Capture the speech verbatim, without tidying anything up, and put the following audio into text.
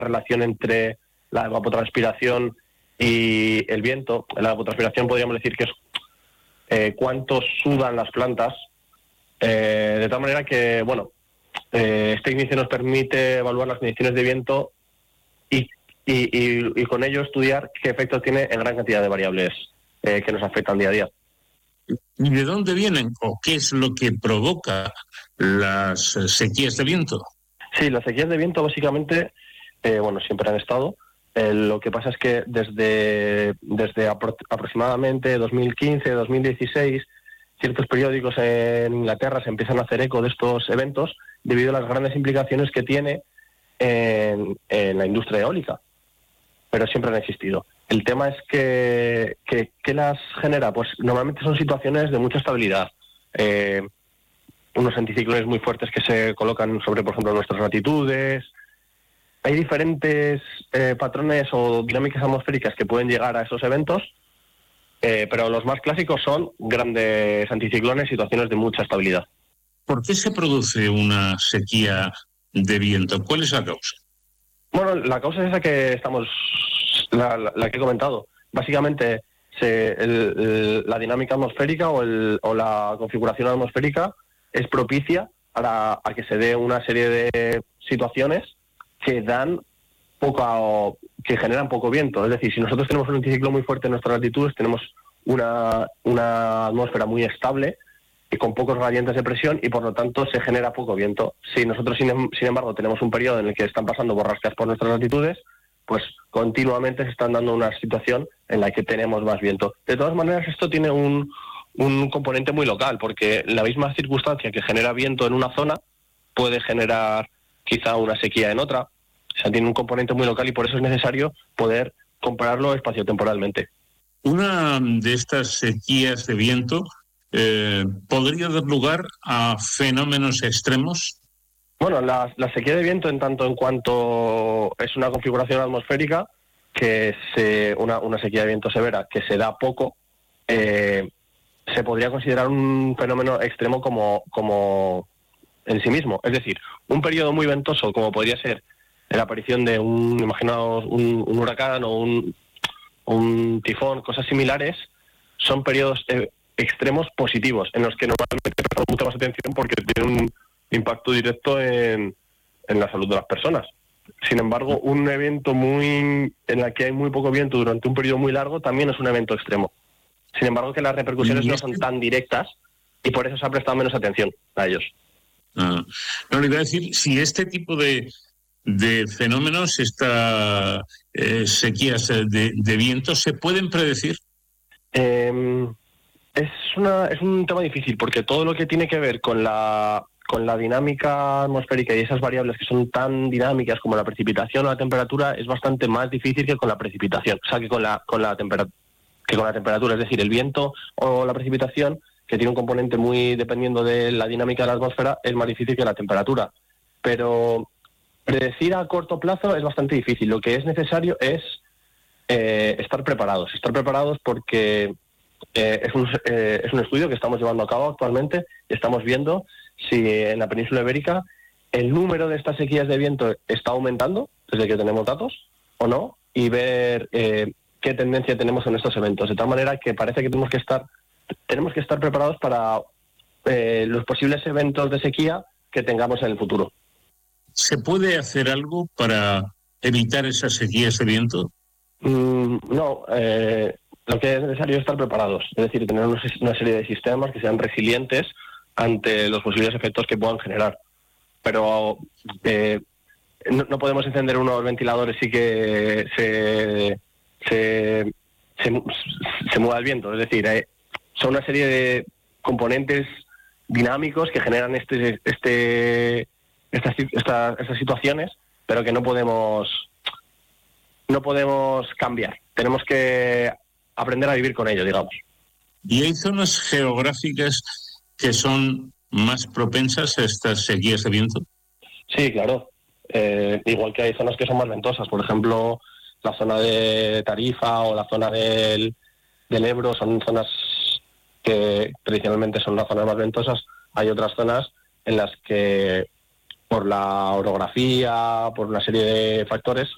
relación entre la evapotranspiración y el viento. La evapotranspiración podríamos decir que es eh, cuánto sudan las plantas, eh, de tal manera que, bueno, eh, este índice nos permite evaluar las condiciones de viento y, y, y, y con ello estudiar qué efectos tiene en gran cantidad de variables eh, que nos afectan día a día. ¿Y de dónde vienen o qué es lo que provoca las sequías de viento? Sí, las sequías de viento básicamente, eh, bueno, siempre han estado. Eh, lo que pasa es que desde, desde apro- aproximadamente dos mil quince, dos mil dieciséis, ciertos periódicos en Inglaterra se empiezan a hacer eco de estos eventos debido a las grandes implicaciones que tiene en, en la industria eólica. Pero siempre han existido. El tema es que, que, ¿qué las genera? Pues normalmente son situaciones de mucha estabilidad. Eh, unos anticiclones muy fuertes que se colocan sobre, por ejemplo, nuestras latitudes. Hay diferentes eh, patrones o dinámicas atmosféricas que pueden llegar a esos eventos, eh, pero los más clásicos son grandes anticiclones, situaciones de mucha estabilidad. ¿Por qué se produce una sequía de viento? ¿Cuál es la causa? Bueno, la causa es esa que estamos, la, la, la que he comentado. Básicamente, se, el, el, la dinámica atmosférica o, el, o la configuración atmosférica es propicia para a que se dé una serie de situaciones que dan poca, que generan poco viento. Es decir, si nosotros tenemos un anticiclón muy fuerte en nuestras latitudes, tenemos una, una atmósfera muy estable y con pocos gradientes de presión y por lo tanto se genera poco viento. Si nosotros, sin, sin embargo, tenemos un periodo en el que están pasando borrascas por nuestras latitudes, pues continuamente se están dando una situación en la que tenemos más viento. De todas maneras, esto tiene un, un componente muy local, porque la misma circunstancia que genera viento en una zona puede generar quizá una sequía en otra. O sea, tiene un componente muy local y por eso es necesario poder compararlo espaciotemporalmente. Una de estas sequías de viento eh, podría dar lugar a fenómenos extremos. Bueno, la, la sequía de viento en tanto en cuanto es una configuración atmosférica, que se, una, una sequía de viento severa que se da poco, eh, se podría considerar un fenómeno extremo como, como en sí mismo. Es decir, un periodo muy ventoso como podría ser la aparición de un, imaginaos, un, un huracán o un, un tifón, cosas similares, son periodos eh, extremos positivos, en los que normalmente prestamos mucha más atención porque tienen un impacto directo en, en la salud de las personas. Sin embargo, un evento muy en el que hay muy poco viento durante un periodo muy largo también es un evento extremo. Sin embargo, que las repercusiones no son tan directas y por eso se ha prestado menos atención a ellos. Ah, no, le iba a decir, si este tipo de, de fenómenos, estas eh, sequías de, de viento, ¿se pueden predecir? Eh, es, una, es un tema difícil porque todo lo que tiene que ver con la, con la dinámica atmosférica y esas variables que son tan dinámicas como la precipitación o la temperatura es bastante más difícil que con la precipitación, o sea, que con la, con la temperatura. que con la temperatura, es decir, el viento o la precipitación, que tiene un componente muy dependiendo de la dinámica de la atmósfera, es más difícil que la temperatura. Pero predecir a corto plazo es bastante difícil. Lo que es necesario es eh, estar preparados. Estar preparados porque eh, es, un, eh, es un estudio que estamos llevando a cabo actualmente y estamos viendo si en la península ibérica el número de estas sequías de viento está aumentando desde que tenemos datos o no, y ver eh, qué tendencia tenemos en estos eventos. De tal manera que parece que tenemos que estar, tenemos que estar preparados para eh, los posibles eventos de sequía que tengamos en el futuro. ¿Se puede hacer algo para evitar esas sequías de viento? Mm, no, eh, lo que es necesario es estar preparados, es decir, tener una serie de sistemas que sean resilientes ante los posibles efectos que puedan generar. Pero eh, no, no podemos encender unos ventiladores y que se, se, se, se mueva el viento. Es decir, eh, son una serie de componentes dinámicos que generan este, este, estas, estas, estas situaciones, pero que no podemos... no podemos cambiar. Tenemos que aprender a vivir con ello, digamos. ¿Y hay zonas geográficas que son más propensas a estas sequías de viento? Sí, claro. Eh, igual que hay zonas que son más ventosas. Por ejemplo, la zona de Tarifa o la zona del, del Ebro son zonas que tradicionalmente son las zonas más ventosas. Hay otras zonas en las que, por la orografía, por una serie de factores,